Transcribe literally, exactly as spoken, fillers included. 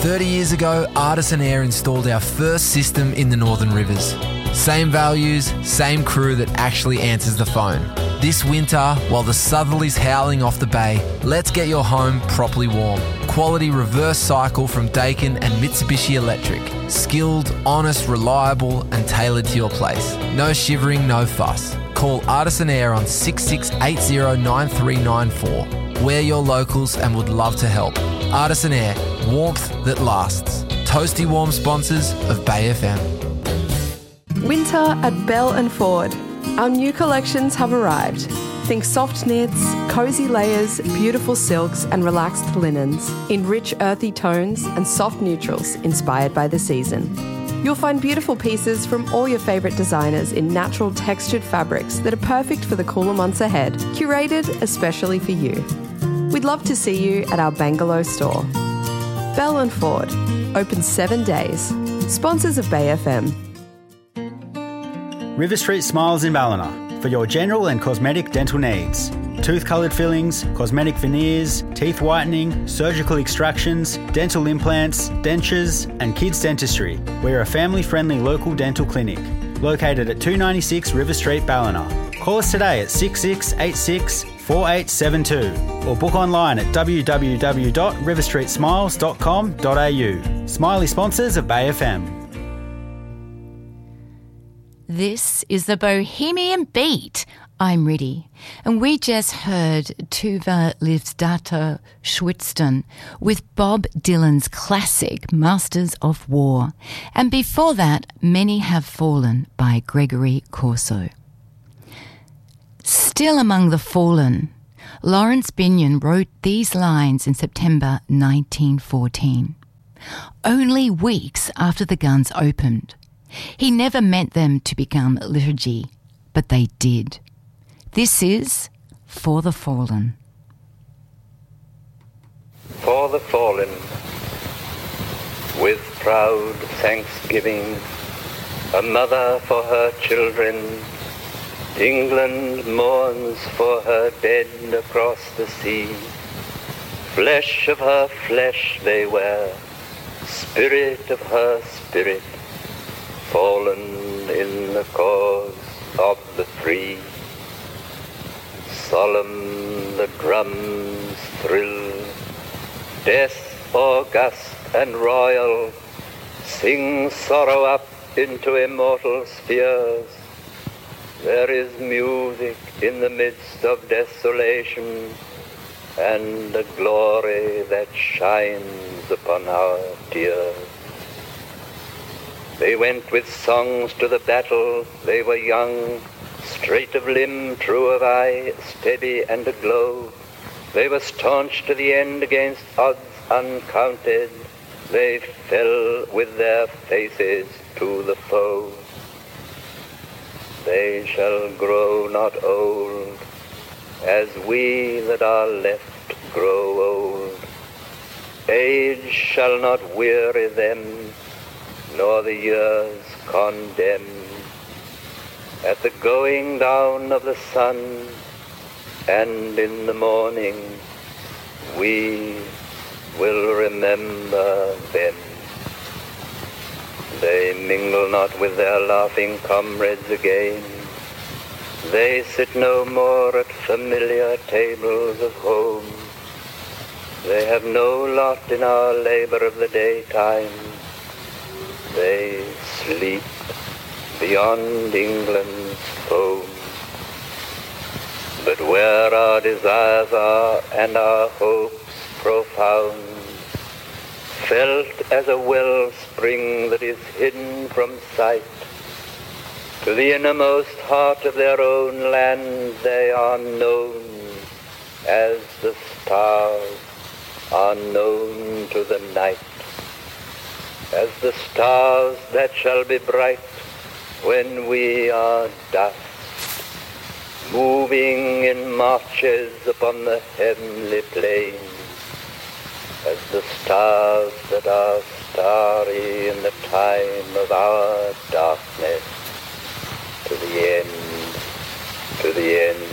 thirty years ago, Artisan Air installed our first system in the Northern Rivers. Same values, same crew that actually answers the phone. This winter, while the southerly's howling off the bay, let's get your home properly warm. Quality reverse cycle from Daikin and Mitsubishi Electric. Skilled, honest, reliable and tailored to your place. No shivering, no fuss. Call Artisan Air on six six eight zero nine three nine four. We're your locals and would love to help. Artisan Air, warmth that lasts. Toasty warm sponsors of Bay F M. Winter at Bell and Ford. Our new collections have arrived. Think soft knits, cosy layers, beautiful silks and relaxed linens in rich earthy tones and soft neutrals inspired by the season. You'll find beautiful pieces from all your favourite designers in natural textured fabrics that are perfect for the cooler months ahead, curated especially for you. We'd love to see you at our Bangalow store. Bell and Ford, open seven days. Sponsors of Bay F M. River Street Smiles in Ballina for your general and cosmetic dental needs. Tooth-coloured fillings, cosmetic veneers, teeth whitening, surgical extractions, dental implants, dentures and kids dentistry. We're a family-friendly local dental clinic located at two ninety-six River Street, Ballina. Call us today at six six eight six four eight seven two or book online at w w w dot river street smiles dot com dot a u. Smiley sponsors of Bay F M. This is the Bohemian Beat. I'm Riddy, and we just heard Tuva Livsdato Schwitzton with Bob Dylan's classic Masters of War, and before that, Many Have Fallen by Gregory Corso. Still among the fallen, Lawrence Binion wrote these lines in September nineteen fourteen, only weeks after the guns opened. He never meant them to become liturgy, but they did. This is For the Fallen. For the fallen, with proud thanksgiving, a mother for her children, England mourns for her dead across the sea. Flesh of her flesh they were, spirit of her spirit, fallen in the cause of the free. Solemn the drums thrill, death august and royal, sing sorrow up into immortal spheres. There is music in the midst of desolation, and a glory that shines upon our tears. They went with songs to the battle, they were young, straight of limb, true of eye, steady and aglow. They were staunch to the end against odds uncounted, they fell with their faces to the foe. They shall grow not old, as we that are left grow old. Age shall not weary them, nor the years condemn. At the going down of the sun, and in the morning, we will remember them. They mingle not with their laughing comrades again. They sit no more at familiar tables of home. They have no lot in our labor of the daytime. They sleep beyond England's foam. But where our desires are and our hopes profound, felt as a wellspring that is hidden from sight, to the innermost heart of their own land they are known, as the stars are known to the night, as the stars that shall be bright when we are dust, moving in marches upon the heavenly plain, as the stars that are starry in the time of our darkness, to the end, to the end.